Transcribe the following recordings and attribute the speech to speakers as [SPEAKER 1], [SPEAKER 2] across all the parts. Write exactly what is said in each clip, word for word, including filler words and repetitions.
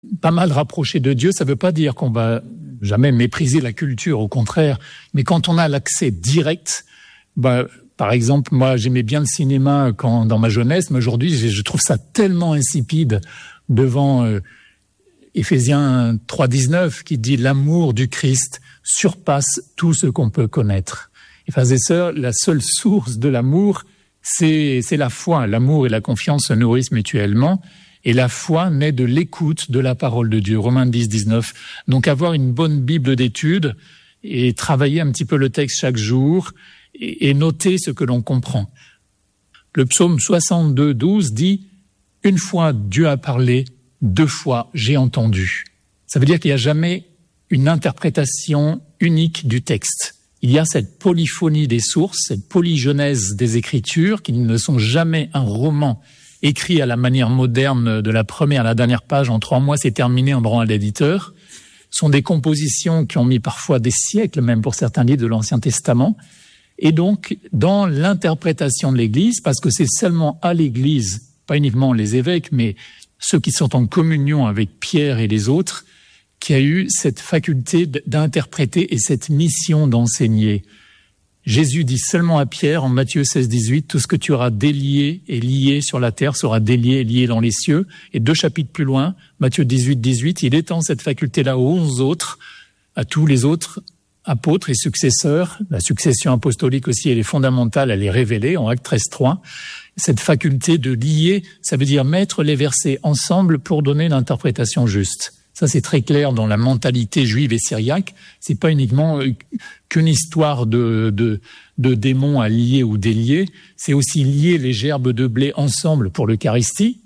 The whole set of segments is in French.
[SPEAKER 1] pas mal rapproché de Dieu. Ça ne veut pas dire qu'on va jamais mépriser la culture, au contraire. Mais quand on a l'accès direct, bah, par exemple, moi, j'aimais bien le cinéma quand, dans ma jeunesse, mais aujourd'hui, je, je trouve ça tellement insipide devant euh, Éphésiens trois dix-neuf qui dit « L'amour du Christ surpasse tout ce qu'on peut connaître ». Et frères et sœurs, la seule source de l'amour, c'est, c'est la foi. L'amour et la confiance se nourrissent mutuellement. Et la foi naît de l'écoute de la parole de Dieu. Romains dix dix-neuf. Donc avoir une bonne Bible d'études et travailler un petit peu le texte chaque jour et, et noter ce que l'on comprend. Le psaume soixante-deux douze dit « Une fois Dieu a parlé, deux fois j'ai entendu ». Ça veut dire qu'il n'y a jamais une interprétation unique du texte. Il y a cette polyphonie des sources, cette polygenèse des Écritures qui ne sont jamais un roman écrit à la manière moderne de la première à la dernière page en trois mois, c'est terminé en branle à l'éditeur. Ce sont des compositions qui ont mis parfois des siècles, même pour certains livres de l'Ancien Testament. Et donc, dans l'interprétation de l'Église, parce que c'est seulement à l'Église, pas uniquement les évêques, mais ceux qui sont en communion avec Pierre et les autres, qui a eu cette faculté d'interpréter et cette mission d'enseigner. Jésus dit seulement à Pierre, en Matthieu seize dix-huit, « Tout ce que tu auras délié et lié sur la terre sera délié et lié dans les cieux. » Et deux chapitres plus loin, Matthieu dix-huit dix-huit, il étend cette faculté-là aux onze autres, à tous les autres apôtres et successeurs. La succession apostolique aussi, elle est fondamentale, elle est révélée en Actes treize trois. Cette faculté de lier, ça veut dire mettre les versets ensemble pour donner l'interprétation juste. Ça, c'est très clair dans la mentalité juive et syriaque. C'est pas uniquement qu'une histoire de, de, de démons à lier ou délier. C'est aussi lier les gerbes de blé ensemble pour l'Eucharistie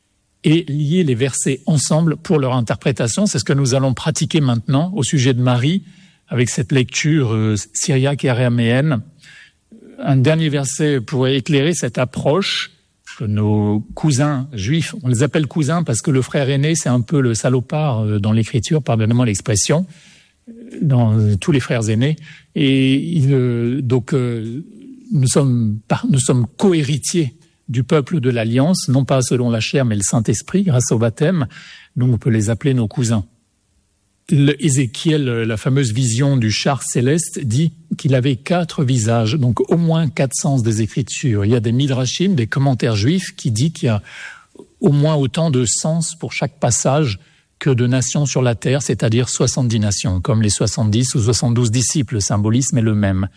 [SPEAKER 1] et lier les versets ensemble pour leur interprétation. C'est ce que nous allons pratiquer maintenant au sujet de Marie avec cette lecture euh, syriaque et araméenne. Un dernier verset pourrait éclairer cette approche. Nos cousins juifs, on les appelle cousins parce que le frère aîné, c'est un peu le salopard dans l'écriture, pardonnez-moi l'expression, dans tous les frères aînés. Et il, donc, nous sommes, nous sommes co-héritiers du peuple de l'Alliance, non pas selon la chair, mais le Saint-Esprit, grâce au baptême. Donc, on peut les appeler nos cousins. Le Ézéchiel, la fameuse vision du char céleste, dit qu'il avait quatre visages, donc au moins quatre sens des Écritures. Il y a des midrashim, des commentaires juifs, qui disent qu'il y a au moins autant de sens pour chaque passage que de nations sur la terre, c'est-à-dire soixante-dix nations, comme les soixante-dix ou soixante-douze disciples. Le symbolisme est le même.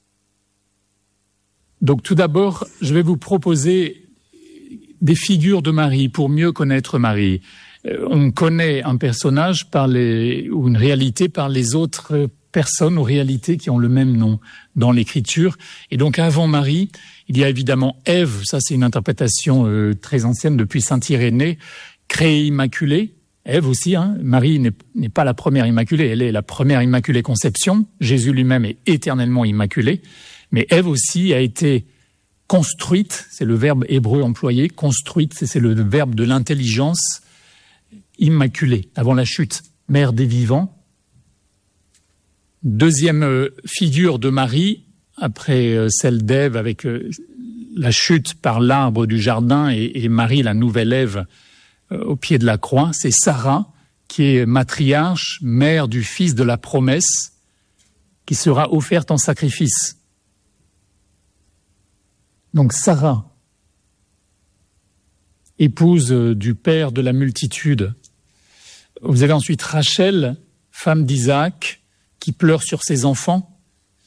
[SPEAKER 1] Donc tout d'abord, je vais vous proposer des figures de Marie pour mieux connaître Marie. On connaît un personnage par les, ou une réalité par les autres personnes ou réalités qui ont le même nom dans l'Écriture. Et donc avant Marie, il y a évidemment Ève, ça c'est une interprétation euh, très ancienne depuis saint Irénée, créée immaculée. Ève aussi, hein, Marie n'est, n'est pas la première immaculée, elle est la première immaculée conception. Jésus lui-même est éternellement immaculé. Mais Ève aussi a été construite, c'est le verbe hébreu employé, construite, c'est, c'est le verbe de l'intelligence, immaculée, avant la chute, mère des vivants. Deuxième figure de Marie, après celle d'Ève avec la chute par l'arbre du jardin et, et Marie, la nouvelle Ève, au pied de la croix, c'est Sarah, qui est matriarche, mère du fils de la promesse, qui sera offerte en sacrifice. Donc Sarah, épouse du père de la multitude. Vous avez ensuite Rachel, femme d'Isaac, qui pleure sur ses enfants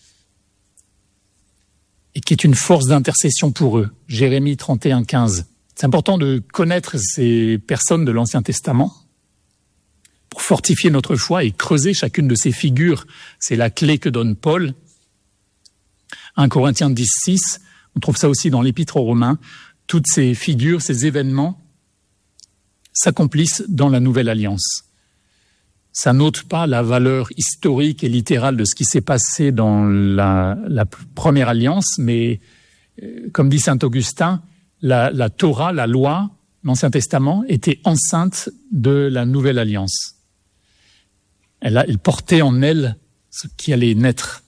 [SPEAKER 1] et qui est une force d'intercession pour eux. Jérémie trente et un quinze. C'est important de connaître ces personnes de l'Ancien Testament pour fortifier notre foi et creuser chacune de ces figures. C'est la clé que donne Paul. un Corinthiens dix six, on trouve ça aussi dans l'Épître aux Romains. Toutes ces figures, ces événements s'accomplissent dans la Nouvelle Alliance. Ça n'ôte pas la valeur historique et littérale de ce qui s'est passé dans la, la première alliance, mais euh, comme dit saint Augustin, la, la Torah, la loi, l'Ancien Testament, était enceinte de la Nouvelle Alliance. Elle, a, elle portait en elle ce qui allait naître.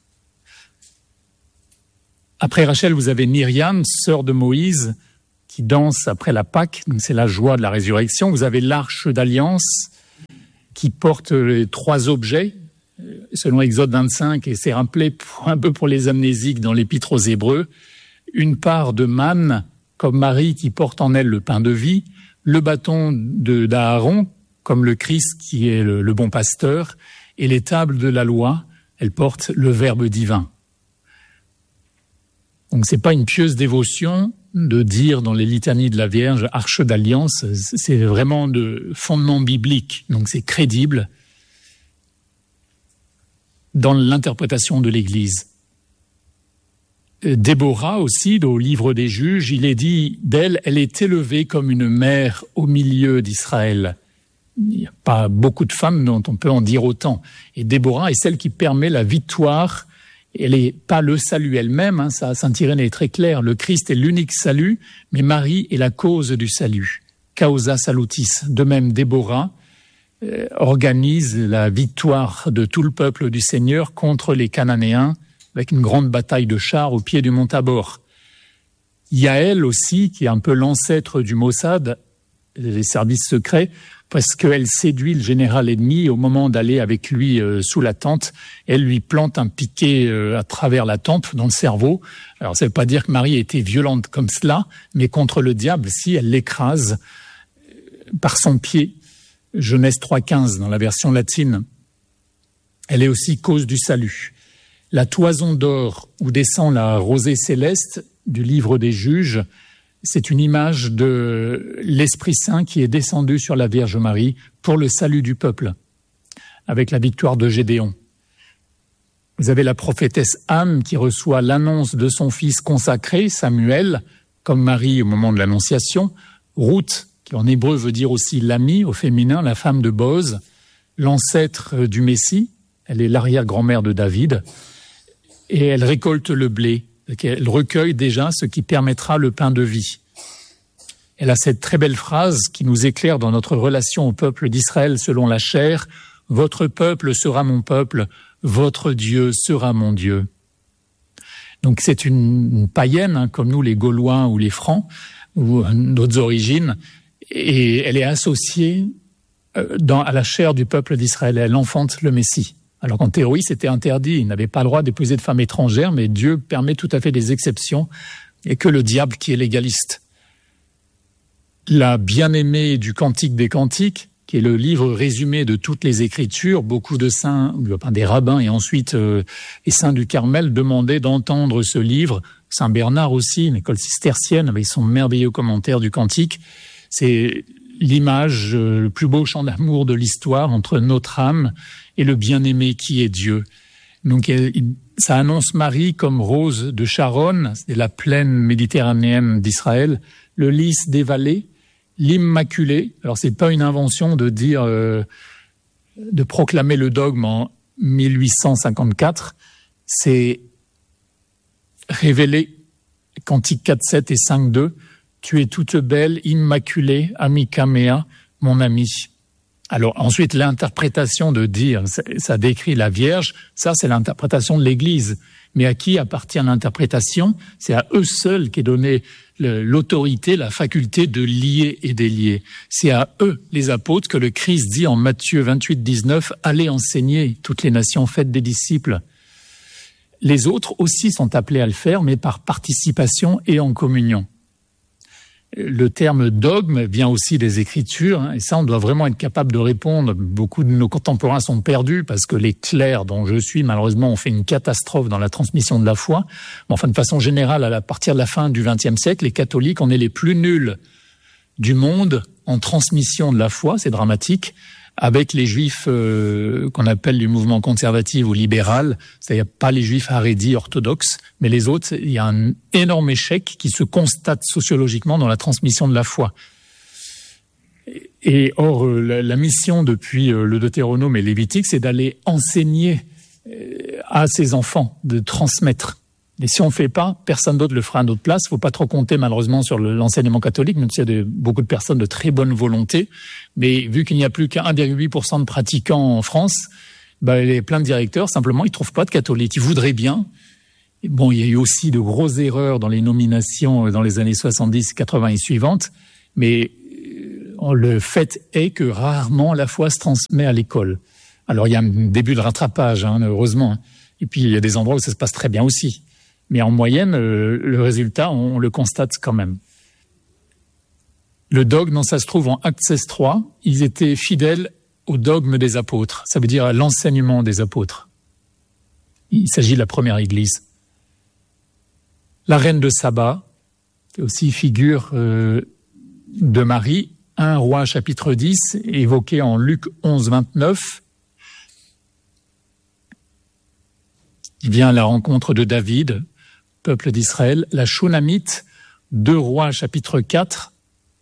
[SPEAKER 1] Après Rachel, vous avez Myriam, sœur de Moïse, qui danse après la Pâque, donc c'est la joie de la résurrection. Vous avez l'Arche d'Alliance, qui porte les trois objets, selon Exode vingt-cinq, et c'est rappelé pour, un peu pour les amnésiques dans l'Épître aux Hébreux, une part de manne, comme Marie qui porte en elle le pain de vie, le bâton de, d'Aaron, comme le Christ qui est le, le bon pasteur, et les tables de la loi, elles portent le Verbe divin. Donc c'est pas une pieuse dévotion de dire dans les litanies de la Vierge Arche d'Alliance, c'est vraiment de fondement biblique, donc c'est crédible dans l'interprétation de l'Église. Déborah aussi, au livre des Juges, il est dit d'elle, elle est élevée comme une mère au milieu d'Israël. Il n'y a pas beaucoup de femmes dont on peut en dire autant. Et Déborah est celle qui permet la victoire. Elle n'est pas le salut elle-même, hein, ça, Saint Irénée est très clair. Le Christ est l'unique salut, mais Marie est la cause du salut. Causa salutis. De même, Déborah euh, organise la victoire de tout le peuple du Seigneur contre les Cananéens, avec une grande bataille de chars au pied du mont Tabor. Yaël aussi, qui est un peu l'ancêtre du Mossad, les services secrets, parce qu'elle séduit le général ennemi au moment d'aller avec lui euh, sous la tente. Elle lui plante un piquet euh, à travers la tempe, dans le cerveau. Alors ça ne veut pas dire que Marie était violente comme cela, mais contre le diable, si, elle l'écrase par son pied. Genèse trois quinze dans la version latine. Elle est aussi cause du salut. La toison d'or où descend la rosée céleste du livre des Juges, c'est une image de l'Esprit Saint qui est descendu sur la Vierge Marie pour le salut du peuple, avec la victoire de Gédéon. Vous avez la prophétesse Anne qui reçoit l'annonce de son fils consacré, Samuel, comme Marie au moment de l'Annonciation. Ruth, qui en hébreu veut dire aussi l'amie, au féminin, la femme de Boz, l'ancêtre du Messie, elle est l'arrière-grand-mère de David, et elle récolte le blé. Elle recueille déjà ce qui permettra le pain de vie. Elle a cette très belle phrase qui nous éclaire dans notre relation au peuple d'Israël selon la chair. « Votre peuple sera mon peuple, votre Dieu sera mon Dieu. » Donc c'est une, une païenne, hein, comme nous les Gaulois ou les Francs, ou d'autres origines, et elle est associée euh, dans, à la chair du peuple d'Israël. Elle enfante le Messie. Alors qu'en théorie, c'était interdit. Il n'avait pas le droit d'épouser de femmes étrangères, mais Dieu permet tout à fait des exceptions, et que le diable qui est légaliste. La bien-aimée du Cantique des Cantiques, qui est le livre résumé de toutes les Écritures, beaucoup de saints, enfin des rabbins et ensuite euh, les saints du Carmel demandaient d'entendre ce livre. Saint Bernard aussi, une école cistercienne, avec son merveilleux commentaire du Cantique. C'est l'image, euh, le plus beau chant d'amour de l'histoire entre notre âme et le bien-aimé qui est Dieu. Donc ça annonce Marie comme rose de Sharon, c'est la plaine méditerranéenne d'Israël, le lys des vallées, l'immaculée. Alors c'est pas une invention de dire, euh, de proclamer le dogme en mille huit cent cinquante-quatre, c'est révélé, Cantique quatre sept et cinq deux, tu es toute belle, immaculée, amica mea, mon ami. Alors ensuite, l'interprétation de dire, ça décrit la Vierge, ça c'est l'interprétation de l'Église. Mais à qui appartient l'interprétation? C'est à eux seuls qu'est donnée l'autorité, la faculté de lier et délier. C'est à eux, les apôtres, que le Christ dit en Matthieu vingt-huit dix-neuf, « Allez enseigner toutes les nations, faites des disciples ». Les autres aussi sont appelés à le faire, mais par participation et en communion. Le terme dogme vient aussi des Écritures, hein, et ça, on doit vraiment être capable de répondre. Beaucoup de nos contemporains sont perdus parce que les clercs dont je suis, malheureusement, ont fait une catastrophe dans la transmission de la foi. Mais enfin, de façon générale, à partir de la fin du vingtième siècle, les catholiques, on est les plus nuls du monde en transmission de la foi, c'est dramatique, avec les juifs euh, qu'on appelle du mouvement conservatif ou libéral, c'est-à-dire pas les juifs harédis orthodoxes, mais les autres, il y a un énorme échec qui se constate sociologiquement dans la transmission de la foi. Et, et or, euh, la, la mission depuis euh, le Deutéronome et Lévitique, c'est d'aller enseigner euh, à ses enfants, de transmettre. Et si on ne fait pas, personne d'autre le fera à notre place. Il ne faut pas trop compter malheureusement sur le, l'enseignement catholique, même s'il y a de, beaucoup de personnes de très bonne volonté. Mais vu qu'il n'y a plus qu'un virgule huit pour cent de pratiquants en France, bah, il y a plein de directeurs, simplement, ils ne trouvent pas de catholiques. Ils voudraient bien. Et bon, il y a eu aussi de grosses erreurs dans les nominations dans les années soixante-dix, quatre-vingts et suivantes. Mais le fait est que rarement la foi se transmet à l'école. Alors il y a un début de rattrapage, hein, heureusement. Et puis il y a des endroits où ça se passe très bien aussi. Mais en moyenne, euh, le résultat, on, on le constate quand même. Le dogme, ça se trouve en Actes seize trois. Ils étaient fidèles au dogme des apôtres. Ça veut dire à l'enseignement des apôtres. Il s'agit de la première église. La reine de Saba, c'est aussi figure euh, de Marie. un Roi chapitre dix, évoqué en Luc onze vingt-neuf. Il vient à la rencontre de David, peuple d'Israël. La Shunamite, deux Rois chapitre quatre.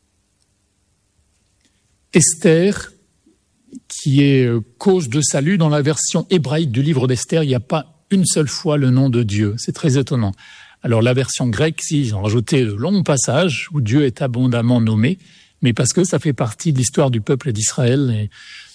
[SPEAKER 1] Esther, qui est cause de salut. Dans la version hébraïque du livre d'Esther, il n'y a pas une seule fois le nom de Dieu. C'est très étonnant. Alors la version grecque, si, ils ont rajouté de longs passages où Dieu est abondamment nommé, mais parce que ça fait partie de l'histoire du peuple d'Israël. Et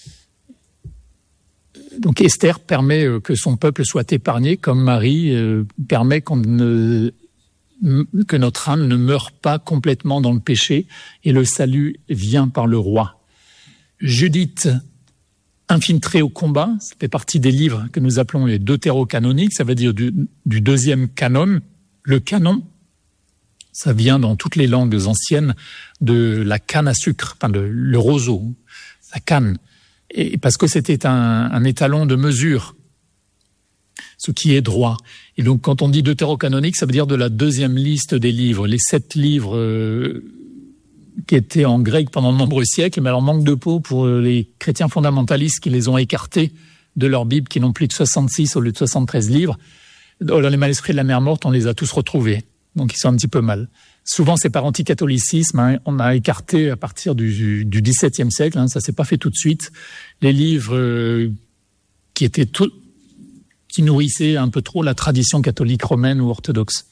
[SPEAKER 1] donc Esther permet que son peuple soit épargné, comme Marie euh, permet qu'on ne, que notre âme ne meure pas complètement dans le péché, et le salut vient par le roi. Judith, infiltrée au combat, ça fait partie des livres que nous appelons les deutérocanoniques, ça veut dire du, du deuxième canon. Le canon, ça vient dans toutes les langues anciennes de la canne à sucre, enfin de, le roseau, la canne, et parce que c'était un, un étalon de mesure, ce qui est droit. Et donc quand on dit deutérocanonique, ça veut dire de la deuxième liste des livres, les sept livres euh, qui étaient en grec pendant de nombreux siècles, mais alors manque de peau pour les chrétiens fondamentalistes qui les ont écartés de leur Bible, qui n'ont plus que soixante-six au lieu de soixante-treize livres. Dans les manuscrits de la mer Morte, on les a tous retrouvés, donc ils sont un petit peu mal. Souvent, c'est par anticatholicisme, hein, on a écarté à partir du, du dix-septième siècle, hein, ça s'est pas fait tout de suite, les livres euh, qui étaient tout, qui nourrissaient un peu trop la tradition catholique romaine ou orthodoxe.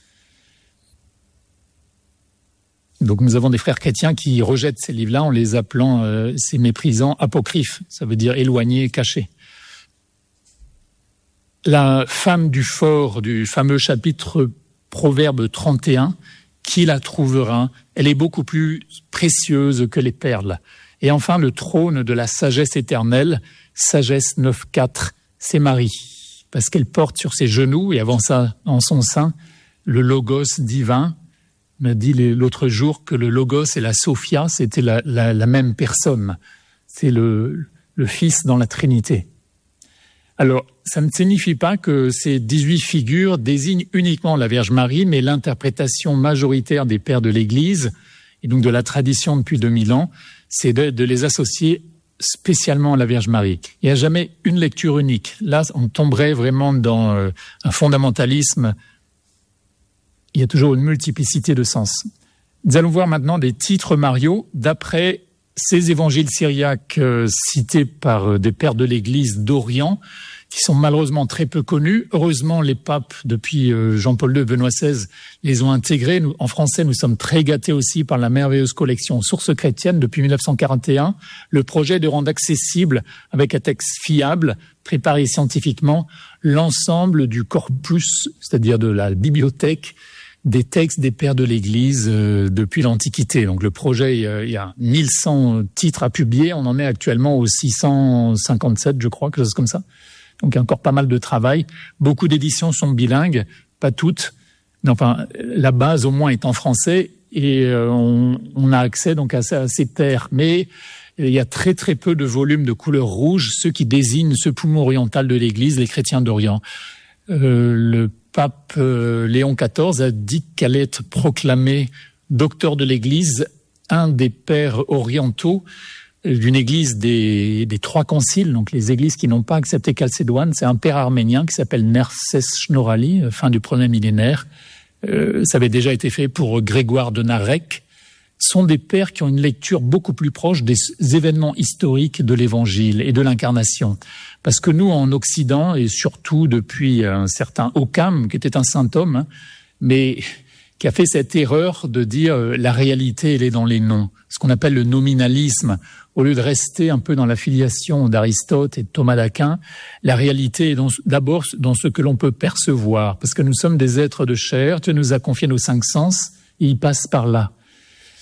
[SPEAKER 1] Donc nous avons des frères chrétiens qui rejettent ces livres-là en les appelant, euh, ces méprisants, apocryphes, ça veut dire éloignés, cachés. La femme du fort du fameux chapitre Proverbe trente et un, qui la trouvera? Elle est beaucoup plus précieuse que les perles. Et enfin, le trône de la sagesse éternelle, sagesse neuf quatre, c'est Marie, parce qu'elle porte sur ses genoux et avant ça, en son sein, le logos divin. On m'a dit l'autre jour que le logos et la Sophia, c'était la, la, la même personne. C'est le, le Fils dans la Trinité. Alors, ça ne signifie pas que ces dix-huit figures désignent uniquement la Vierge Marie, mais l'interprétation majoritaire des pères de l'Église, et donc de la tradition depuis deux mille ans, c'est de, de les associer spécialement à la Vierge Marie. Il n'y a jamais une lecture unique. Là, on tomberait vraiment dans euh, un fondamentalisme. Il y a toujours une multiplicité de sens. Nous allons voir maintenant des titres mariaux d'après ces évangiles syriaques euh, cités par euh, des pères de l'Église d'Orient, qui sont malheureusement très peu connus. Heureusement, les papes, depuis euh, Jean-Paul deux, Benoît seize, les ont intégrés. Nous, en français, nous sommes très gâtés aussi par la merveilleuse collection Sources chrétiennes depuis mille neuf cent quarante et un. Le projet de rendre accessible, avec un texte fiable, préparé scientifiquement, l'ensemble du corpus, c'est-à-dire de la bibliothèque, des textes des pères de l'Église euh, depuis l'Antiquité. Donc le projet, euh, il y a mille cent titres à publier, on en est actuellement aux six cent cinquante-sept, je crois, quelque chose comme ça. Donc il y a encore pas mal de travail. Beaucoup d'éditions sont bilingues, pas toutes. Mais enfin, la base au moins est en français et euh, on, on a accès donc à, à ces terres. Mais il y a très très peu de volumes de couleur rouge, ceux qui désignent ce poumon oriental de l'Église, les chrétiens d'Orient. Euh, le pape euh, Léon quatorze a dit qu'allait être proclamé docteur de l'Église, un des pères orientaux d'une église des, des trois conciles, donc les églises qui n'ont pas accepté Chalcédoine. C'est un père arménien qui s'appelle Nerses Shnorali, fin du premier millénaire. Euh, ça avait déjà été fait pour Grégoire de Narek. Sont des pères qui ont une lecture beaucoup plus proche des événements historiques de l'Évangile et de l'incarnation. Parce que nous, en Occident, et surtout depuis un certain Occam, qui était un saint homme, hein, mais qui a fait cette erreur de dire euh, la réalité, elle est dans les noms, ce qu'on appelle le nominalisme. Au lieu de rester un peu dans la filiation d'Aristote et de Thomas d'Aquin, la réalité est dans, d'abord dans ce que l'on peut percevoir, parce que nous sommes des êtres de chair, Dieu nous a confié nos cinq sens, et il passe par là.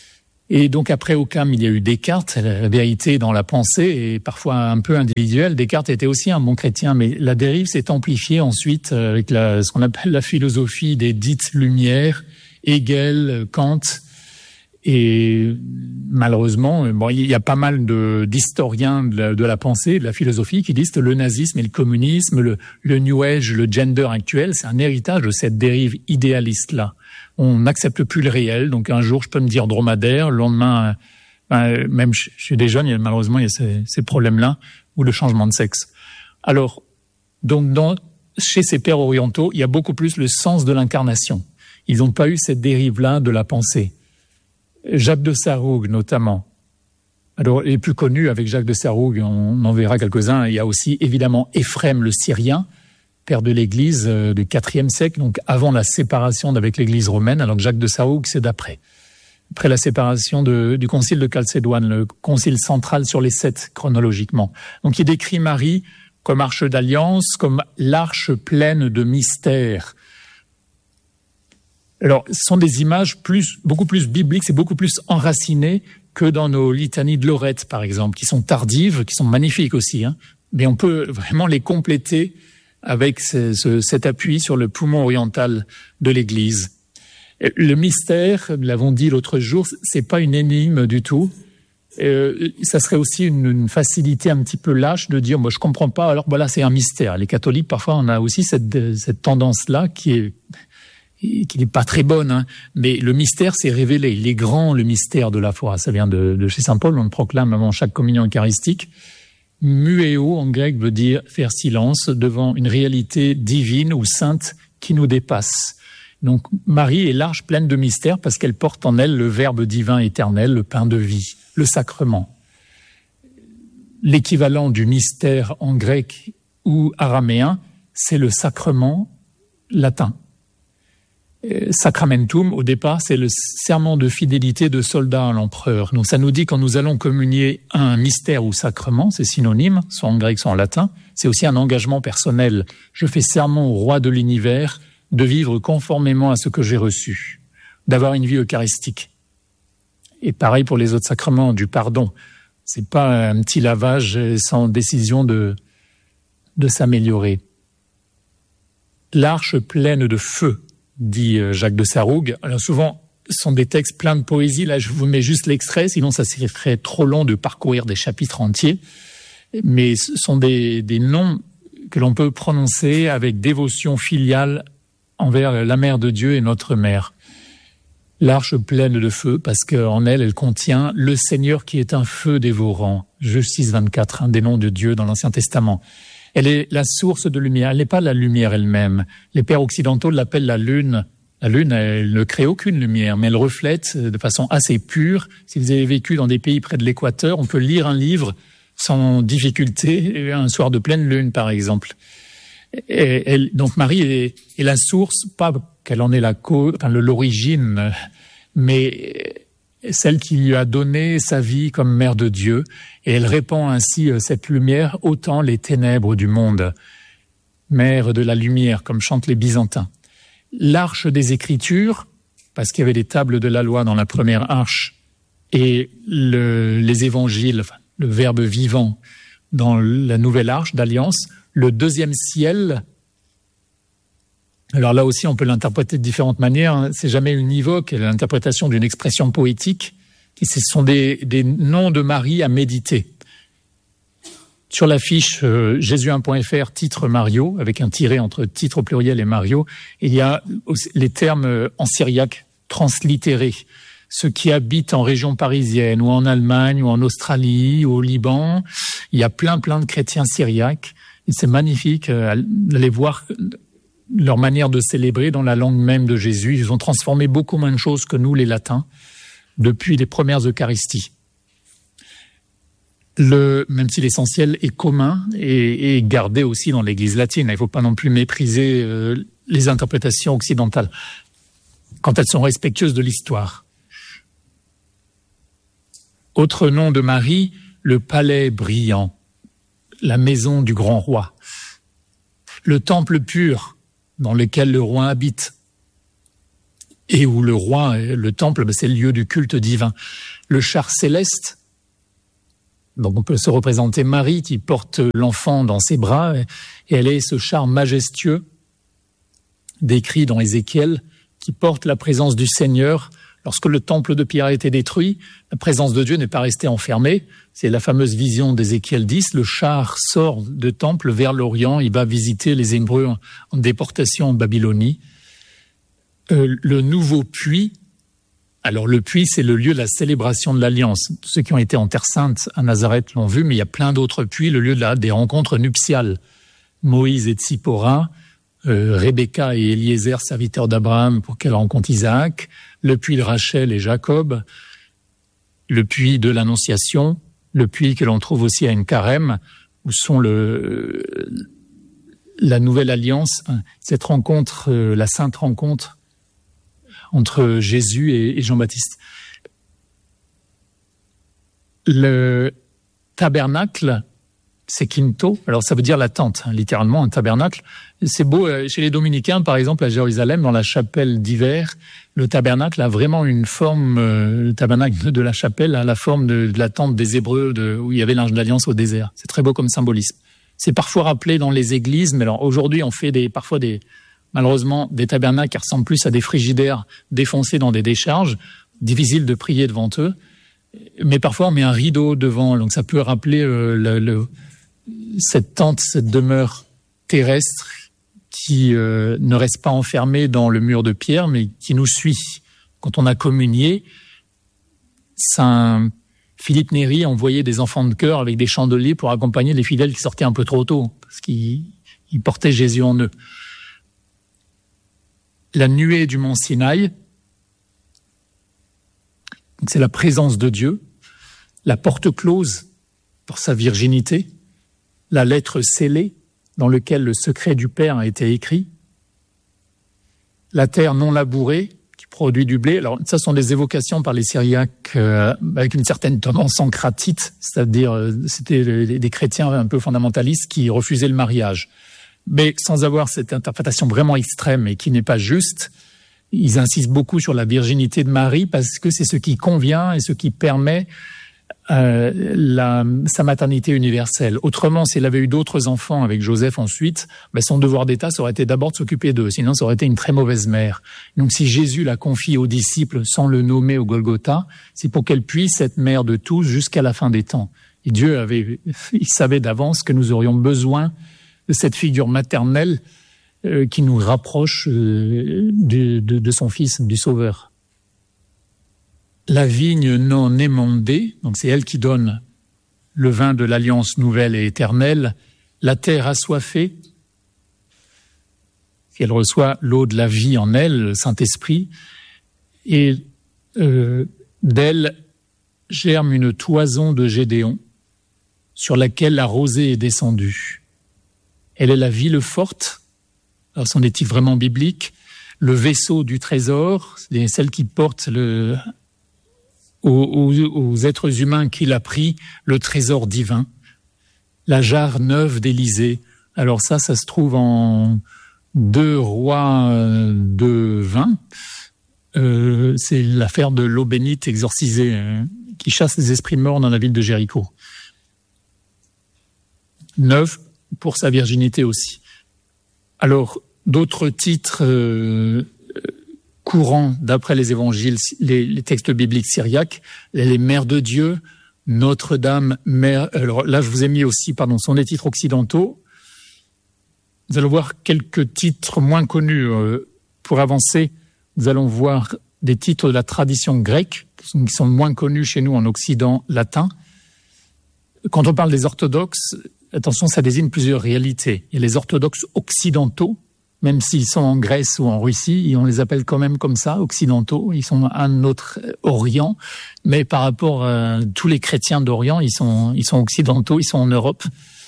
[SPEAKER 1] Et donc après Occam, il y a eu Descartes, la vérité dans la pensée et parfois un peu individuelle. Descartes était aussi un bon chrétien, mais la dérive s'est amplifiée ensuite avec la, ce qu'on appelle la philosophie des dites lumières, Hegel, Kant. Et malheureusement, bon, il y a pas mal de, d'historiens de la, de la pensée, de la philosophie, qui disent que le nazisme et le communisme, le, le New Age, le gender actuel, c'est un héritage de cette dérive idéaliste-là. On n'accepte plus le réel, donc un jour je peux me dire dromadaire, le lendemain, ben, même chez des jeunes, il y a, malheureusement il y a ces, ces problèmes-là, ou le changement de sexe. Alors, donc dans, chez ces pères orientaux, il y a beaucoup plus le sens de l'incarnation. Ils n'ont pas eu cette dérive-là de la pensée. Jacques de Sarrougue notamment. Alors, les plus connus avec Jacques de Sarrougue, on en verra quelques-uns. Il y a aussi évidemment Éphrem le Syrien, père de l'Église euh, du quatrième siècle, donc avant la séparation avec l'Église romaine, alors que Jacques de Sarrougue, c'est d'après. Après la séparation de, du concile de Chalcédoine, le concile central sur les sept chronologiquement. Donc il décrit Marie comme arche d'alliance, comme l'arche pleine de mystères. Alors, ce sont des images plus, beaucoup plus bibliques, c'est beaucoup plus enraciné que dans nos litanies de Lorette, par exemple, qui sont tardives, qui sont magnifiques aussi, hein. Mais on peut vraiment les compléter avec ce, ce, cet appui sur le poumon oriental de l'Église. Le mystère, nous l'avons dit l'autre jour, c'est pas une énigme du tout. Euh, ça serait aussi une, une facilité un petit peu lâche de dire, moi je comprends pas, alors voilà, c'est un mystère. Les catholiques, parfois, on a aussi cette, cette tendance-là qui est qui n'est pas très bonne, hein. Mais le mystère s'est révélé. Il est grand, le mystère de la foi. Ça vient de, de chez saint Paul, on le proclame avant chaque communion eucharistique. Muéo, en grec, veut dire faire silence devant une réalité divine ou sainte qui nous dépasse. Donc, Marie est large, pleine de mystères, parce qu'elle porte en elle le Verbe divin éternel, le pain de vie, le sacrement. L'équivalent du mystère en grec ou araméen, c'est le sacrement latin. Sacramentum, au départ, c'est le serment de fidélité de soldat à l'empereur. Donc ça nous dit quand nous allons communier un mystère ou sacrement, c'est synonyme, soit en grec, soit en latin, c'est aussi un engagement personnel. Je fais serment au roi de l'univers de vivre conformément à ce que j'ai reçu, d'avoir une vie eucharistique. Et pareil pour les autres sacrements, du pardon. C'est pas un petit lavage sans décision de, de s'améliorer. L'arche pleine de feu, dit Jacques de Sarrougue. Alors souvent, ce sont des textes pleins de poésie. Là, je vous mets juste l'extrait, sinon ça serait trop long de parcourir des chapitres entiers. Mais ce sont des, des noms que l'on peut prononcer avec dévotion filiale envers la Mère de Dieu et notre Mère. L'arche pleine de feu, parce qu'en elle, elle contient le Seigneur qui est un feu dévorant. Justice vingt-quatre, un des noms de Dieu dans l'Ancien Testament. Elle est la source de lumière. Elle n'est pas la lumière elle-même. Les pères occidentaux l'appellent la lune. La lune, elle ne crée aucune lumière, mais elle reflète de façon assez pure. Si vous avez vécu dans des pays près de l'équateur, on peut lire un livre sans difficulté, un soir de pleine lune, par exemple. Et elle, donc Marie est, est la source, pas qu'elle en est la cause, enfin l'origine, mais celle qui lui a donné sa vie comme mère de Dieu, et elle répand ainsi cette lumière autant les ténèbres du monde. Mère de la lumière, comme chantent les Byzantins. L'arche des Écritures, parce qu'il y avait les tables de la loi dans la première arche, et le, les évangiles, enfin, le Verbe vivant dans la nouvelle arche d'alliance. Le deuxième ciel, alors là aussi on peut l'interpréter de différentes manières, c'est jamais univoque, l'interprétation d'une expression poétique, et ce sont des, des noms de Marie à méditer. Sur la fiche euh, jésus un point f r, titre Mario, avec un tiret entre titre au pluriel et Mario, il y a les termes en syriaque translittérés. Ceux qui habitent en région parisienne, ou en Allemagne, ou en Australie, ou au Liban, il y a plein plein de chrétiens syriaques. Et c'est magnifique d'aller voir leur manière de célébrer dans la langue même de Jésus. Ils ont transformé beaucoup moins de choses que nous, les latins, depuis les premières Eucharisties. Le, même si l'essentiel est commun et, et gardé aussi dans l'Église latine. Il ne faut pas non plus mépriser euh, les interprétations occidentales quand elles sont respectueuses de l'histoire. Autre nom de Marie, le palais brillant, la maison du grand roi, le temple pur dans lequel le roi habite. et où le roi, le temple, ben, c'est le lieu du culte divin. Le char céleste, donc on peut se représenter Marie qui porte l'enfant dans ses bras, et elle est ce char majestueux décrit dans Ézéchiel, qui porte la présence du Seigneur. Lorsque le temple de Pierre a été détruit, la présence de Dieu n'est pas restée enfermée. C'est la fameuse vision d'Ézéchiel dix. Le char sort du temple vers l'Orient. Il va visiter les Hébreux en, en déportation en Babylonie. Euh, le nouveau puits, alors le puits, c'est le lieu de la célébration de l'Alliance. Tous ceux qui ont été en Terre Sainte à Nazareth l'ont vu, mais il y a plein d'autres puits, le lieu de la, des rencontres nuptiales. Moïse et Tsippora, euh, Rebecca et Eliezer, serviteurs d'Abraham, pour qu'elle rencontre Isaac, le puits de Rachel et Jacob, le puits de l'Annonciation, le puits que l'on trouve aussi à une carême, où sont le, la nouvelle alliance, cette rencontre, euh, la sainte rencontre entre Jésus et, et Jean-Baptiste. Le tabernacle, c'est quinto, alors ça veut dire la tente, hein, littéralement un tabernacle. C'est beau, chez les dominicains par exemple à Jérusalem, dans la chapelle d'hiver, le tabernacle a vraiment une forme, euh, le tabernacle de la chapelle a la forme de, de la tente des Hébreux de, où il y avait l'Arche de l'Alliance au désert. C'est très beau comme symbolisme. C'est parfois rappelé dans les églises, mais alors aujourd'hui on fait des, parfois des, malheureusement des tabernacles qui ressemblent plus à des frigidaires défoncés dans des décharges, difficile de prier devant eux. Mais parfois on met un rideau devant, donc ça peut rappeler euh, le, le cette tente, cette demeure terrestre qui euh, ne reste pas enfermée dans le mur de pierre, mais qui nous suit. Quand on a communié, Saint Philippe Néri envoyait des enfants de chœur avec des chandeliers pour accompagner les fidèles qui sortaient un peu trop tôt, parce qu'ils ils portaient Jésus en eux. La nuée du mont Sinaï, c'est la présence de Dieu. La porte close pour sa virginité. La lettre scellée dans laquelle le secret du Père a été écrit, la terre non labourée qui produit du blé. Alors ça sont des évocations par les Syriaques euh, avec une certaine tendance encratite, c'est-à-dire euh, c'était les, des chrétiens un peu fondamentalistes qui refusaient le mariage. Mais sans avoir cette interprétation vraiment extrême et qui n'est pas juste, ils insistent beaucoup sur la virginité de Marie parce que c'est ce qui convient et ce qui permet Euh, la, sa maternité universelle. Autrement, s'il avait eu d'autres enfants avec Joseph ensuite, ben son devoir d'État, ça aurait été d'abord de s'occuper d'eux, sinon ça aurait été une très mauvaise mère. Donc si Jésus la confie aux disciples sans le nommer au Golgotha, c'est pour qu'elle puisse être mère de tous jusqu'à la fin des temps. Et Dieu avait, il savait d'avance que nous aurions besoin de cette figure maternelle euh, qui nous rapproche euh, de, de, de son Fils, du Sauveur. La vigne non émondée, donc c'est elle qui donne le vin de l'alliance nouvelle et éternelle, la terre assoiffée, qu'elle reçoit l'eau de la vie en elle, le Saint-Esprit, et euh, d'elle germe une toison de Gédéon sur laquelle la rosée est descendue. Elle est la ville forte, alors c'en est-il vraiment biblique, le vaisseau du trésor, c'est celle qui porte le... Aux, aux, aux êtres humains qu'il a pris le trésor divin, la jarre neuve d'Élysée. Alors ça, ça se trouve en deux rois de vin. Euh, c'est l'affaire de l'eau bénite exorcisée euh, qui chasse les esprits morts dans la ville de Jéricho. Neuve pour sa virginité aussi. Alors, d'autres titres... Euh, courant d'après les évangiles, les, les textes bibliques syriaques, les mères de Dieu, Notre-Dame, mère. Alors là, je vous ai mis aussi, pardon, sont des titres occidentaux. Nous allons voir quelques titres moins connus. Euh, pour avancer, nous allons voir des titres de la tradition grecque qui sont moins connus chez nous en Occident latin. Quand on parle des orthodoxes, attention, ça désigne plusieurs réalités. Il y a les orthodoxes occidentaux, même s'ils sont en Grèce ou en Russie, on les appelle quand même comme ça, occidentaux, ils sont à notre Orient, mais par rapport à tous les chrétiens d'Orient, ils sont, ils sont occidentaux, ils sont en Europe.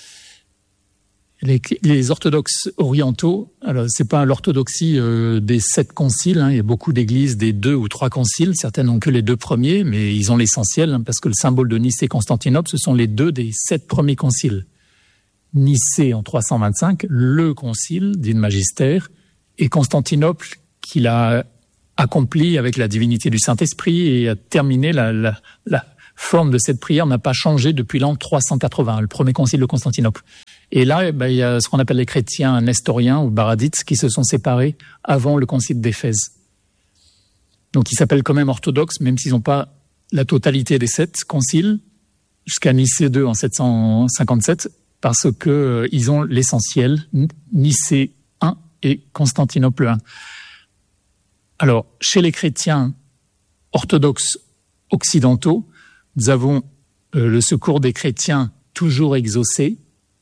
[SPEAKER 1] Les, les orthodoxes orientaux, alors c'est pas l'orthodoxie euh, des sept conciles, hein, il y a beaucoup d'églises des deux ou trois conciles, certaines n'ont que les deux premiers, mais ils ont l'essentiel, hein, parce que le symbole de Nicée et Constantinople, ce sont les deux des sept premiers conciles. Nicée en trois cent vingt-cinq, le concile dit le magistère, et Constantinople qu'il a accompli avec la divinité du Saint-Esprit et a terminé la, la, la forme de cette prière n'a pas changé depuis l'an trois cent quatre-vingts, le premier concile de Constantinople. Et là, eh ben, il y a ce qu'on appelle les chrétiens nestoriens ou baradites qui se sont séparés avant le concile d'Éphèse. Donc ils s'appellent quand même orthodoxes, même s'ils n'ont pas la totalité des sept conciles, jusqu'à Nicée deux en sept cent cinquante-sept, parce que euh, ils ont l'essentiel, Nicée un et Constantinople un. Alors, chez les chrétiens orthodoxes occidentaux, nous avons euh, le secours des chrétiens toujours exaucé,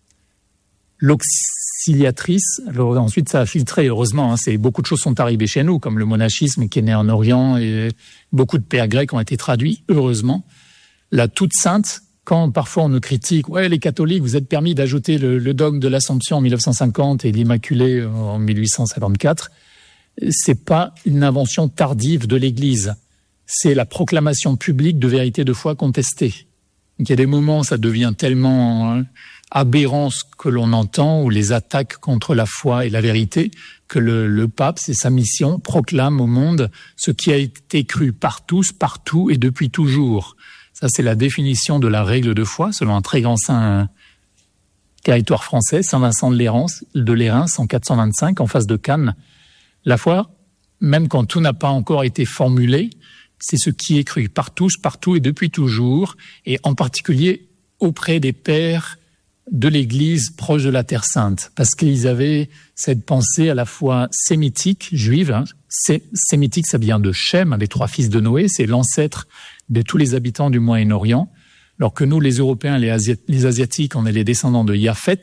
[SPEAKER 1] l'auxiliatrice. Alors ensuite, ça a filtré, heureusement. Hein, c'est, beaucoup de choses sont arrivées chez nous, comme le monachisme qui est né en Orient, et beaucoup de pères grecs ont été traduits, heureusement. La toute sainte, quand parfois on nous critique, ouais, les catholiques, vous êtes permis d'ajouter le, le dogme de l'Assomption en mille neuf cent cinquante et l'Immaculée en mille huit cent cinquante-quatre, c'est pas une invention tardive de l'Église. C'est la proclamation publique de vérité de foi contestée. Donc, il y a des moments, ça devient tellement hein, aberrant ce que l'on entend, ou les attaques contre la foi et la vérité, que le, le pape, c'est sa mission, proclame au monde ce qui a été cru par tous, partout et depuis toujours. Ça, c'est la définition de la règle de foi, selon un très grand saint territoire français, Saint Vincent de Lérins, de Lérins en quatre cent vingt-cinq, en face de Cannes. La foi, même quand tout n'a pas encore été formulé, c'est ce qui est cru par tous, partout et depuis toujours, et en particulier auprès des pères de l'Église proche de la Terre Sainte, parce qu'ils avaient cette pensée à la fois sémitique, juive. Hein. C'est, sémitique, ça vient de Shem, un des trois fils de Noé, c'est l'ancêtre de tous les habitants du Moyen-Orient, alors que nous, les Européens, les, Asi- les Asiatiques, on est les descendants de Japhet,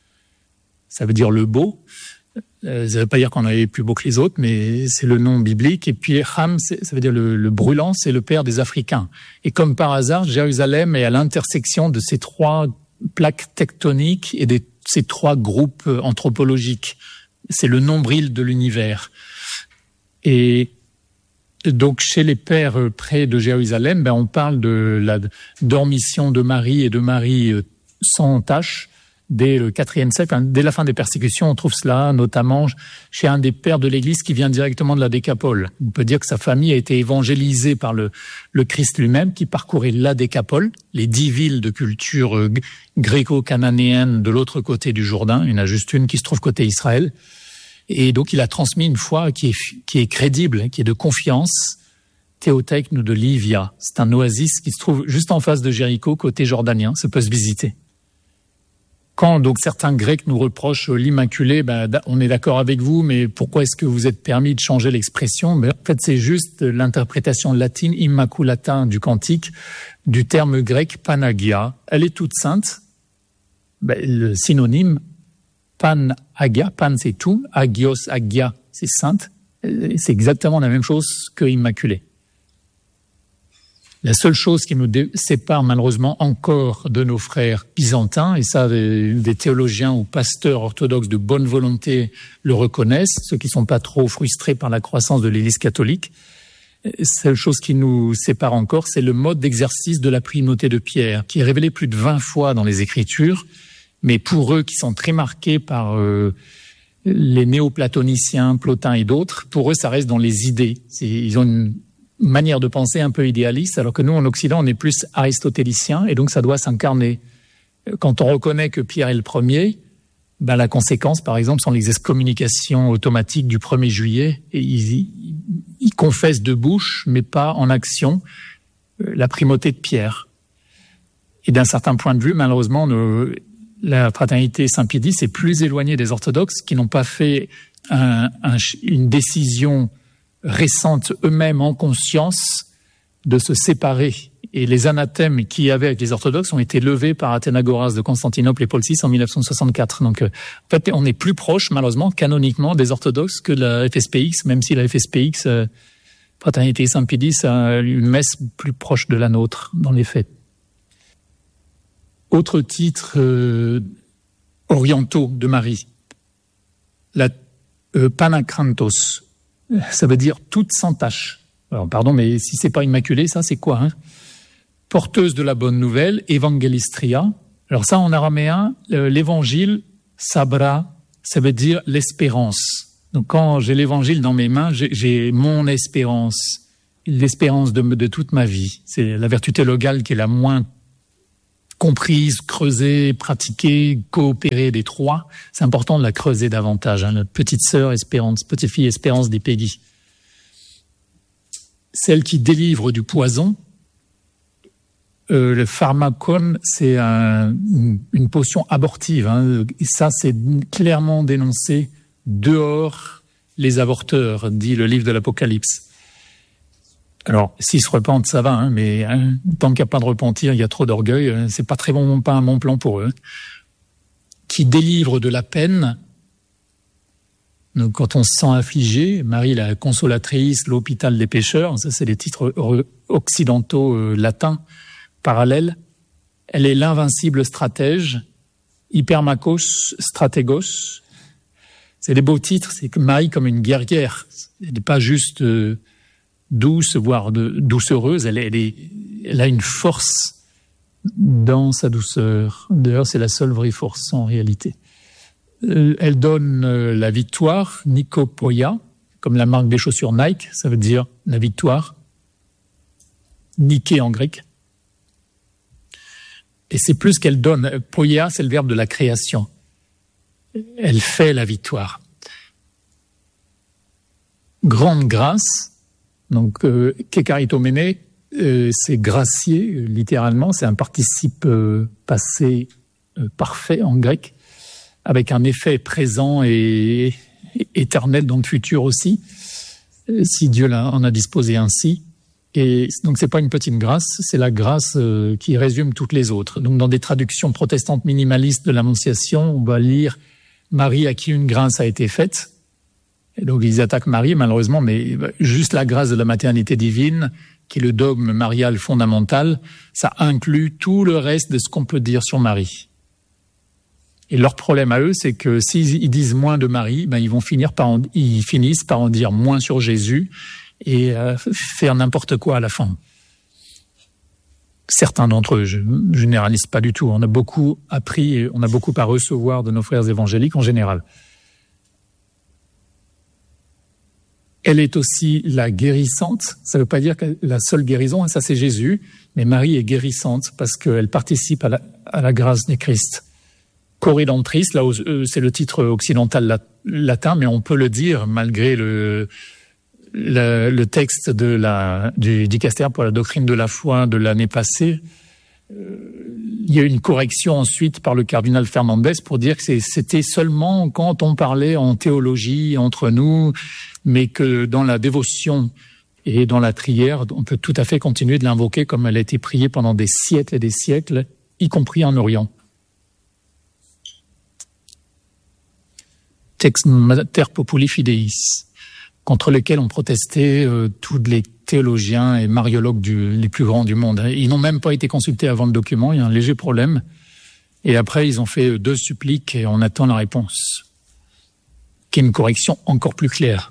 [SPEAKER 1] ça veut dire le beau. Euh, ça ne veut pas dire qu'on avait plus beau que les autres, mais c'est le nom biblique. Et puis Ham, ça veut dire le, le brûlant, c'est le père des Africains. Et comme par hasard, Jérusalem est à l'intersection de ces trois plaques tectoniques et de ces trois groupes anthropologiques. C'est le nombril de l'univers. Et donc, chez les pères près de Jérusalem, ben, on parle de la dormition de Marie et de Marie sans tache. Dès le quatrième siècle, dès la fin des persécutions, on trouve cela notamment chez un des pères de l'Église qui vient directement de la Décapole. On peut dire que sa famille a été évangélisée par le, le Christ lui-même qui parcourait la Décapole, les dix villes de culture gréco-cananéenne de l'autre côté du Jourdain. Il y en a juste une qui se trouve côté Israël. Et donc il a transmis une foi qui est, qui est crédible, qui est de confiance, Théotechne de Livia. C'est un oasis qui se trouve juste en face de Jéricho, côté jordanien. Ça peut se visiter. Quand donc certains Grecs nous reprochent l'Immaculée, ben, on est d'accord avec vous, mais pourquoi est-ce que vous êtes permis de changer l'expression? Ben, en fait, c'est juste l'interprétation latine immaculata du cantique du terme grec panagia. Elle est toute sainte. Ben, le synonyme pan-agia, pan c'est tout, agios, agia c'est sainte. C'est exactement la même chose que immaculée. La seule chose qui nous dé- sépare malheureusement encore de nos frères byzantins, et ça des, des théologiens ou pasteurs orthodoxes de bonne volonté le reconnaissent, ceux qui ne sont pas trop frustrés par la croissance de l'Église catholique, la seule chose qui nous sépare encore, c'est le mode d'exercice de la primauté de Pierre, qui est révélé plus de vingt fois dans les Écritures, mais pour eux qui sont très marqués par euh, les néoplatoniciens, Plotin et d'autres, pour eux ça reste dans les idées. C'est, ils ont une manière de penser un peu idéaliste, alors que nous, en Occident, on est plus aristotélicien, et donc ça doit s'incarner. Quand on reconnaît que Pierre est le premier, ben la conséquence, par exemple, sont les excommunications automatiques du premier juillet, et ils, ils confessent de bouche, mais pas en action, la primauté de Pierre. Et d'un certain point de vue, malheureusement, nos, la fraternité Saint-Pédis est plus éloignée des orthodoxes, qui n'ont pas fait un, un, une décision récentes eux-mêmes en conscience de se séparer. Et les anathèmes qu'il y avait avec les orthodoxes ont été levés par Athénagoras de Constantinople et Paul six en mille neuf cent soixante-quatre. Donc, euh, en fait, on est plus proche, malheureusement, canoniquement, des orthodoxes que de la F S P X, même si la F S P X, euh, Fraternité Saint-Pédis, a une messe plus proche de la nôtre, dans les faits. Autre titre euh, orientaux de Marie, la euh, Panakrantos. Ça veut dire toute sans tache. Alors, pardon, mais si c'est pas immaculé, ça, c'est quoi, hein? Porteuse de la bonne nouvelle, Evangelistria. Alors ça, en araméen, l'évangile, sabra, ça veut dire l'espérance. Donc quand j'ai l'évangile dans mes mains, j'ai, j'ai mon espérance, l'espérance de, de toute ma vie. C'est la vertu théologale qui est la moins comprise, creusée, pratiquée, coopérée des trois. C'est important de la creuser davantage. Hein. Notre petite sœur Espérance, petite fille Espérance des Peggy. Celle qui délivre du poison. Euh, le pharmacone, c'est un, une potion abortive. Hein. Et ça, c'est clairement dénoncé. Dehors les avorteurs, dit le livre de l'Apocalypse. Alors, s'ils se repentent, ça va, hein, mais hein, tant qu'il n'y a pas de repentir, il y a trop d'orgueil, hein, c'est pas très bon, pas un bon plan pour eux. Qui délivre de la peine. Donc, quand on se sent affligé, Marie la consolatrice, l'hôpital des pécheurs, ça c'est les titres occidentaux euh, latins parallèles. Elle est l'invincible stratège, hypermakos, stratégos. C'est des beaux titres, c'est que Marie comme une guerrière. Elle n'est pas juste euh, douce, voire de, doucereuse, elle, elle, est, elle a une force dans sa douceur. D'ailleurs, c'est la seule vraie force en réalité. Euh, elle donne euh, la victoire, Nikopoia, comme la marque des chaussures Nike, ça veut dire la victoire. Nike en grec. Et c'est plus qu'elle donne. Poia, c'est le verbe de la création. Elle fait la victoire. Grande grâce. Donc, euh, kekaritomene, euh, c'est gracier, euh, littéralement, c'est un participe euh, passé euh, parfait en grec, avec un effet présent et, et éternel dans le futur aussi, euh, si Dieu en a disposé ainsi. Et donc, c'est pas une petite grâce, c'est la grâce euh, qui résume toutes les autres. Donc, dans des traductions protestantes minimalistes de l'Annonciation, on va lire « Marie à qui une grâce a été faite ». Et donc ils attaquent Marie, malheureusement, mais juste la grâce de la maternité divine, qui est le dogme marial fondamental, ça inclut tout le reste de ce qu'on peut dire sur Marie. Et leur problème à eux, c'est que s'ils disent moins de Marie, ben ils vont finir par en, ils finissent par en dire moins sur Jésus et euh, faire n'importe quoi à la fin. Certains d'entre eux, je ne généralise pas du tout. On a beaucoup appris, on a beaucoup à recevoir de nos frères évangéliques en général. Elle est aussi la guérissante. Ça ne veut pas dire que la seule guérison, ça c'est Jésus, mais Marie est guérissante parce qu'elle participe à la, à la grâce du Christ. Corrédentrice, là c'est le titre occidental latin, mais on peut le dire malgré le, le, le texte de la, du dicaster pour la doctrine de la foi de l'année passée. Il y a eu une correction ensuite par le cardinal Fernandez pour dire que c'était seulement quand on parlait en théologie entre nous, mais que dans la dévotion et dans la prière, on peut tout à fait continuer de l'invoquer comme elle a été priée pendant des siècles et des siècles, y compris en Orient. Text Mater Populi Fideis, contre lequel ont protesté euh, tous les théologiens et mariologues du, les plus grands du monde. Ils n'ont même pas été consultés avant le document, il y a un léger problème. Et après, ils ont fait deux suppliques et on attend la réponse, qui est une correction encore plus claire.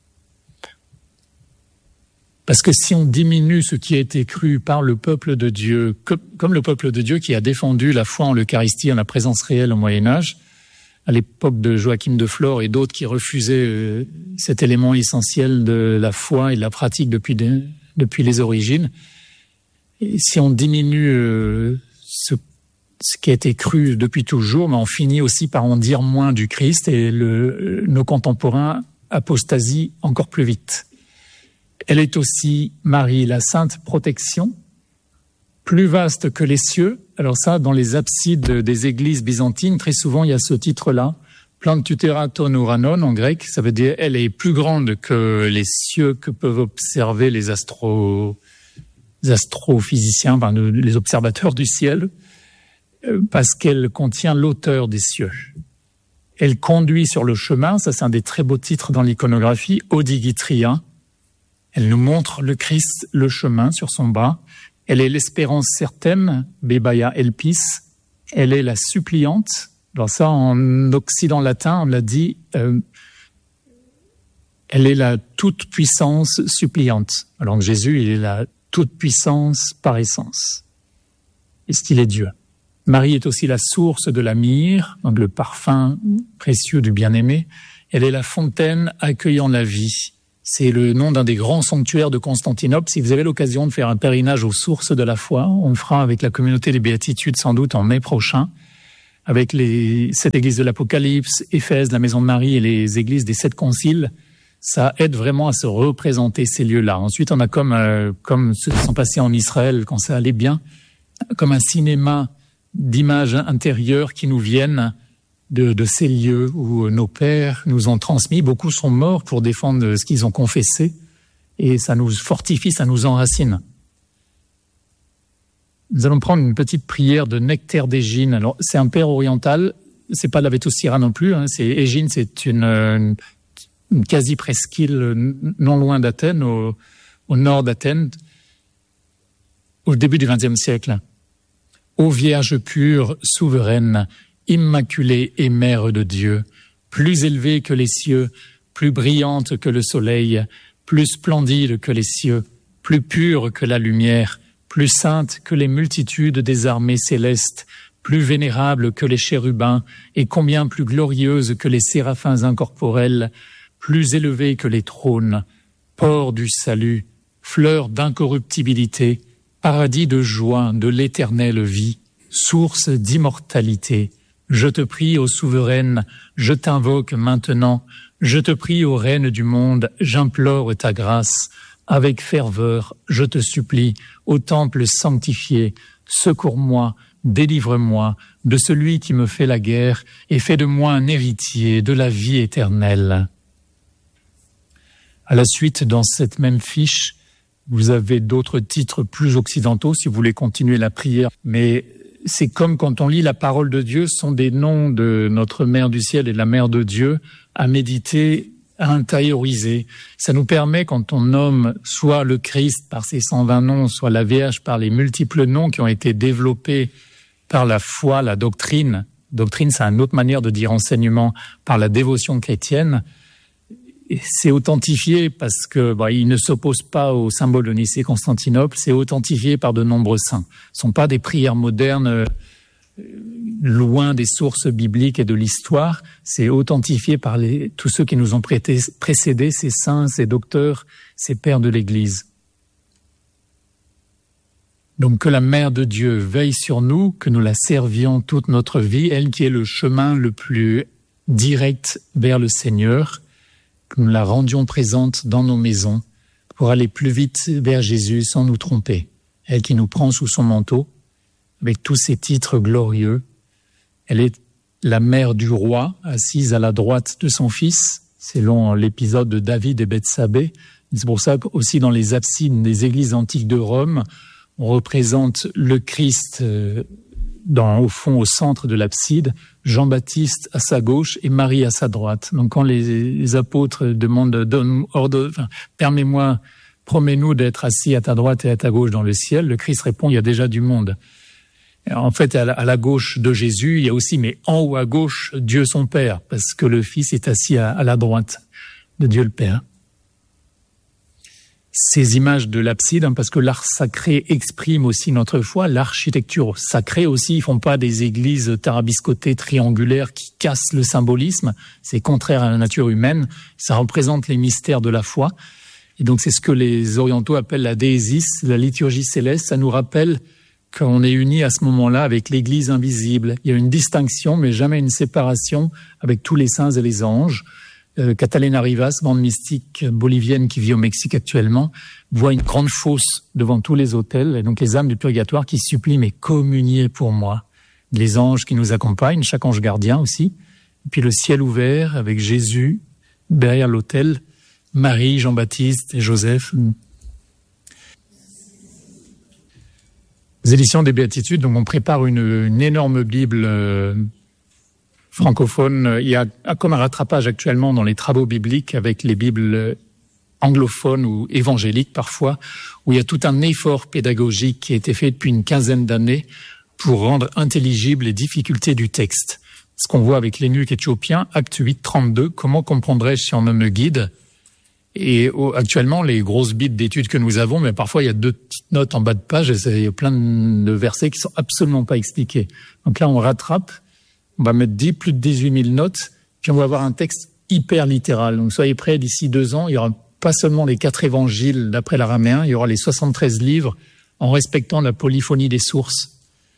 [SPEAKER 1] Parce que si on diminue ce qui a été cru par le peuple de Dieu, comme le peuple de Dieu qui a défendu la foi en l'Eucharistie, en la présence réelle au Moyen-Âge, à l'époque de Joachim de Flore et d'autres qui refusaient cet élément essentiel de la foi et de la pratique depuis, de, depuis les origines, et si on diminue ce, ce qui a été cru depuis toujours, mais on finit aussi par en dire moins du Christ et le, nos contemporains apostasient encore plus vite. Elle est aussi Marie, la sainte protection, plus vaste que les cieux. Alors ça, dans les absides des églises byzantines, très souvent, il y a ce titre-là, Plantutera ton uranon en grec, ça veut dire elle est plus grande que les cieux que peuvent observer les astro, les astrophysiciens, enfin, les observateurs du ciel, parce qu'elle contient l'auteur des cieux. Elle conduit sur le chemin, ça c'est un des très beaux titres dans l'iconographie, Odigitria. Elle nous montre le Christ, le chemin sur son bras. Elle est l'espérance certaine, Bebaya Elpis. Elle est la suppliante. Alors ça, en occident latin, on l'a dit, euh, elle est la toute-puissance suppliante. Alors que Jésus, il est la toute-puissance par essence. Est-ce qu'il est Dieu? Marie est aussi la source de la myrrhe, donc le parfum précieux du bien-aimé. Elle est la fontaine accueillant la vie. C'est le nom d'un des grands sanctuaires de Constantinople. Si vous avez l'occasion de faire un pèlerinage aux sources de la foi, on le fera avec la communauté des Béatitudes sans doute en mai prochain, avec les sept églises de l'Apocalypse, Éphèse, la Maison de Marie et les églises des sept conciles. Ça aide vraiment à se représenter ces lieux-là. Ensuite, on a comme euh, comme ceux qui sont passés en Israël quand ça allait bien, comme un cinéma d'images intérieures qui nous viennent de, de ces lieux où nos pères nous ont transmis. Beaucoup sont morts pour défendre ce qu'ils ont confessé et ça nous fortifie, ça nous enracine. Nous allons prendre une petite prière de Nectaire d'Égine. Alors, c'est un père oriental, c'est pas l'Avetus Syrah non plus, hein. C'est Égine, c'est une, une, une quasi-presqu'île non loin d'Athènes, au, au nord d'Athènes, au début du vingtième siècle. Ô Vierge pure, souveraine, immaculée et mère de Dieu, plus élevée que les cieux, plus brillante que le soleil, plus splendide que les cieux, plus pure que la lumière, plus sainte que les multitudes des armées célestes, plus vénérable que les chérubins, et combien plus glorieuse que les séraphins incorporels, plus élevée que les trônes, port du salut, fleur d'incorruptibilité, paradis de joie de l'éternelle vie, source d'immortalité. Je te prie, ô souveraine, je t'invoque maintenant, je te prie, ô reine du monde, j'implore ta grâce. Avec ferveur, je te supplie, ô temple sanctifié, secours-moi, délivre-moi de celui qui me fait la guerre et fais de moi un héritier de la vie éternelle. À la suite, dans cette même fiche, vous avez d'autres titres plus occidentaux si vous voulez continuer la prière, mais c'est comme quand on lit la parole de Dieu, ce sont des noms de notre Mère du ciel et de la Mère de Dieu à méditer, à intérioriser. Ça nous permet, quand on nomme soit le Christ par ses cent vingt noms, soit la Vierge par les multiples noms qui ont été développés par la foi, la doctrine. Doctrine, c'est une autre manière de dire enseignement, par la dévotion chrétienne. Et c'est authentifié parce que bah, il ne s'oppose pas au symbole de Nicée-Constantinople, c'est authentifié par de nombreux saints. Ce ne sont pas des prières modernes euh, loin des sources bibliques et de l'histoire, c'est authentifié par les, tous ceux qui nous ont prêté, précédés, ces saints, ces docteurs, ces pères de l'Église. Donc que la Mère de Dieu veille sur nous, que nous la servions toute notre vie, elle qui est le chemin le plus direct vers le Seigneur, que nous la rendions présente dans nos maisons pour aller plus vite vers Jésus sans nous tromper. Elle qui nous prend sous son manteau, avec tous ses titres glorieux. Elle est la mère du roi, assise à la droite de son fils, selon l'épisode de David et Bethsabée. C'est pour ça qu'aussi dans les absides des églises antiques de Rome, on représente le Christ dans, au fond, au centre de l'abside, Jean-Baptiste à sa gauche et Marie à sa droite. Donc quand les, les apôtres demandent donne, ordre, enfin, permets-moi, promets-nous d'être assis à ta droite et à ta gauche dans le ciel, le Christ répond, il y a déjà du monde. En fait, à la, à la gauche de Jésus, il y a aussi, mais en haut à gauche, Dieu son Père, parce que le Fils est assis à, à la droite de Dieu le Père. Ces images de l'abside, hein, parce que l'art sacré exprime aussi notre foi, l'architecture sacrée aussi, ils font pas des églises tarabiscotées, triangulaires qui cassent le symbolisme, c'est contraire à la nature humaine, ça représente les mystères de la foi. Et donc c'est ce que les orientaux appellent la déisis, la liturgie céleste, ça nous rappelle qu'on est unis à ce moment-là avec l'Église invisible. Il y a une distinction, mais jamais une séparation avec tous les saints et les anges. Euh, Catalina Rivas, grande mystique bolivienne qui vit au Mexique actuellement, voit une grande fosse devant tous les autels, et donc les âmes du purgatoire qui supplient « mais communiez pour moi ». Les anges qui nous accompagnent, chaque ange gardien aussi, et puis le ciel ouvert avec Jésus derrière l'autel, Marie, Jean-Baptiste et Joseph. Les éditions des Béatitudes, donc on prépare une, une énorme Bible euh, francophone. Il y a comme un rattrapage actuellement dans les travaux bibliques avec les Bibles anglophones ou évangéliques parfois, où il y a tout un effort pédagogique qui a été fait depuis une quinzaine d'années pour rendre intelligibles les difficultés du texte. Ce qu'on voit avec l'eunuque éthiopien, acte huit, trente-deux, comment comprendrais-je si on me guide ? Et actuellement, les grosses bibles d'études que nous avons, mais parfois il y a deux petites notes en bas de page, et il y a plein de versets qui sont absolument pas expliqués. Donc là, on rattrape, on va mettre dix, plus de dix-huit mille notes, puis on va avoir un texte hyper littéral. Donc soyez prêts, d'ici deux ans, il y aura pas seulement les quatre évangiles d'après l'araméen, il y aura les soixante-treize livres en respectant la polyphonie des sources.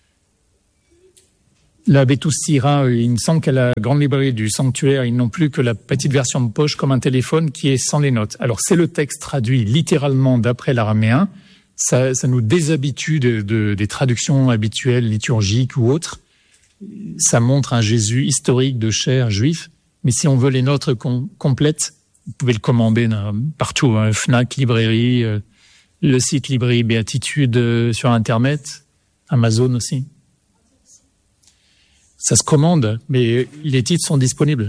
[SPEAKER 1] La Bétoussira, il me semble qu'à la grande librairie du sanctuaire, ils n'ont plus que la petite version de poche comme un téléphone qui est sans les notes. Alors c'est le texte traduit littéralement d'après l'araméen. Ça, ça nous déshabitue de, de, des traductions habituelles, liturgiques ou autres. Ça montre un Jésus historique de chair juif. Mais si on veut les notes com- complètes, vous pouvez le commander partout, hein, Fnac, librairie, euh, le site librairie Béatitude euh, sur Internet, Amazon aussi. Ça se commande, mais les titres sont disponibles.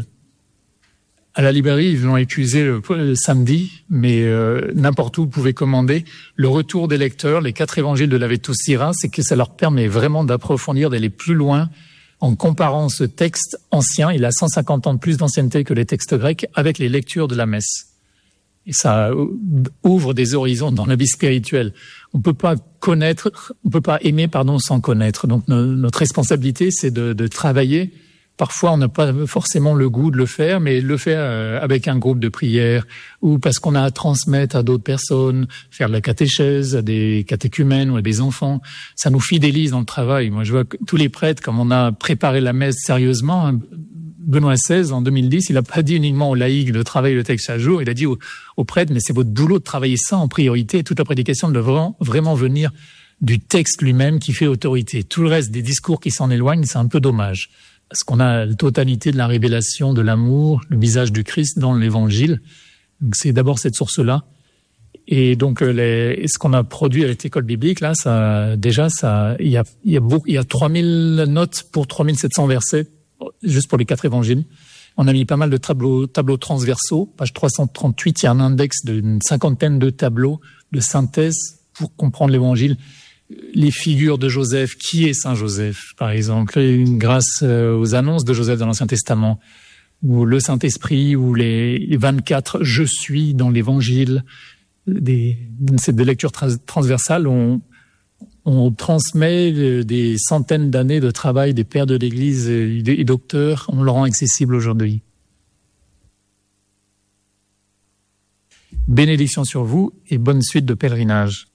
[SPEAKER 1] À la librairie, ils l'ont épuisé le, le samedi, mais euh, n'importe où, vous pouvez commander. Le retour des lecteurs, les quatre évangiles de la Bétoussira, c'est que ça leur permet vraiment d'approfondir, d'aller plus loin en comparant ce texte ancien, il a cent cinquante ans de plus d'ancienneté que les textes grecs, avec les lectures de la messe. Et ça ouvre des horizons dans la vie spirituelle. On peut pas connaître, on peut pas aimer, pardon, sans connaître. Donc no, notre responsabilité, c'est de, de travailler. Parfois, on n'a pas forcément le goût de le faire, mais le faire avec un groupe de prière ou parce qu'on a à transmettre à d'autres personnes, faire de la catéchèse à des catéchumènes ou à des enfants, ça nous fidélise dans le travail. Moi, je vois que tous les prêtres, comme on a préparé la messe sérieusement, Benoît seize, en deux mille dix, il n'a pas dit uniquement aux laïcs de travailler le texte chaque jour, il a dit aux, aux prêtres, mais c'est votre boulot de travailler ça en priorité. Toute la prédication doit vraiment, vraiment venir du texte lui-même qui fait autorité. Tout le reste des discours qui s'en éloignent, c'est un peu dommage. Parce qu'on a la totalité de la révélation de l'amour, le visage du Christ dans l'Évangile. Donc c'est d'abord cette source-là. Et donc les, ce qu'on a produit avec l'école biblique, là, ça, déjà, ça, il y a, il y a beaucoup, il y a trois mille notes pour trois mille sept cents versets, juste pour les quatre évangiles. On a mis pas mal de tableaux, tableaux transversaux. Page trois cent trente-huit, il y a un index d'une cinquantaine de tableaux de synthèse pour comprendre l'Évangile. Les figures de Joseph, qui est Saint Joseph, par exemple, grâce aux annonces de Joseph dans l'Ancien Testament, ou le Saint-Esprit, ou les vingt-quatre « je suis » dans l'Évangile, des, c'est des lectures trans- transversales, on, on transmet des centaines d'années de travail des pères de l'Église et docteurs, on le rend accessible aujourd'hui. Bénédiction sur vous et bonne suite de pèlerinage.